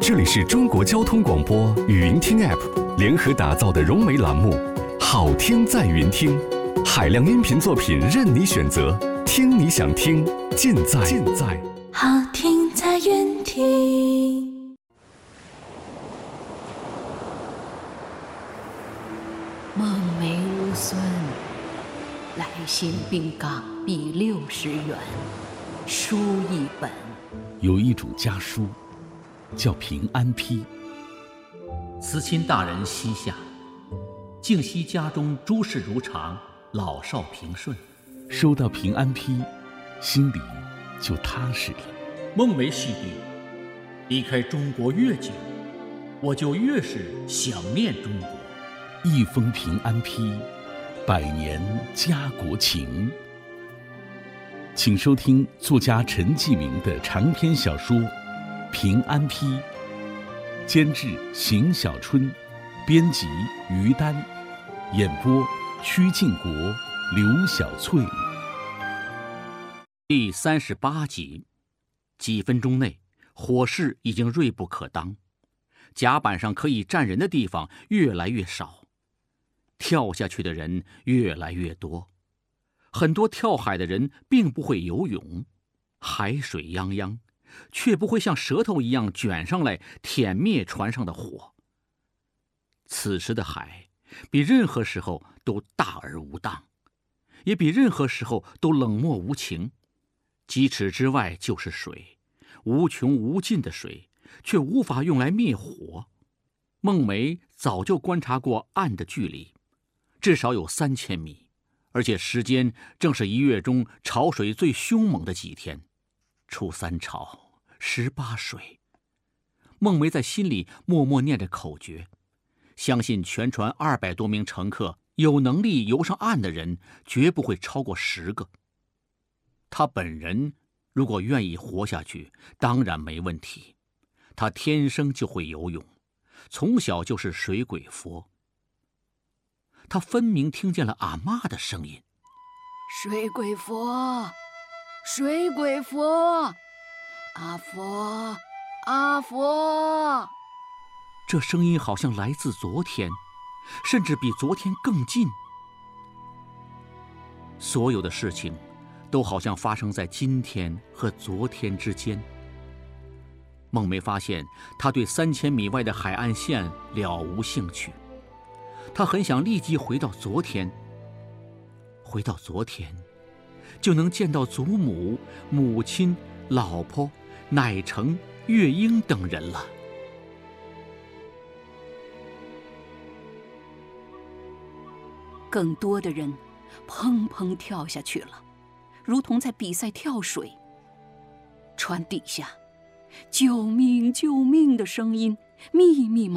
这里是中国交通广播语音听 App 联合打造的融媒栏目《好听在云听》，海量音频作品任你选择，听你想听，尽在好听在云听。 孟梅无孙，来信并港币60元，书一本。 有一主家书，叫平安批。 慈亲大人膝下，敬惜家中诸事如常，老少平顺。 收到平安批，心里就踏实了。 孟梅细弟，离开中国越久，我就越是想念中国。 一封平安批，100年家国情。请收听作家陈继明的长篇小说《平安批》，监制邢小春，编辑于丹，演播曲靖国、刘小翠。 第38集，几分钟内，火势已经锐不可当，甲板上可以站人的地方越来越少，跳下去的人越来越多。很多跳海的人并不会游泳，海水泱泱，却不会像舌头一样卷上来舔灭船上的火。此时的海比任何时候都大而无当，也比任何时候都冷漠无情。几尺之外就是水，无穷无尽的水，却无法用来灭火。孟梅早就观察过岸的距离，至少有3000米，而且时间正是1月中潮水最凶猛的几天，初3潮，18水。孟梅在心里默默念着口诀，相信全船200多名乘客有能力游上岸的人绝不会超过10个。他本人如果愿意活下去，当然没问题。他天生就会游泳，从小就是水鬼佛。他分明听见了阿嬷的声音：“ 水鬼佛，水鬼佛，阿佛，阿佛。” 这声音好像来自昨天，甚至比昨天更近。所有的事情都好像发生在今天和昨天之间。孟梅发现他对3000米外的海岸线了无兴趣，他很想立即回到昨天，就能见到祖母、母亲、老婆、乃成、月英等人了。 更多的人砰砰跳下去了，如同在比赛跳水。船底下，救命救命的声音密密麻麻。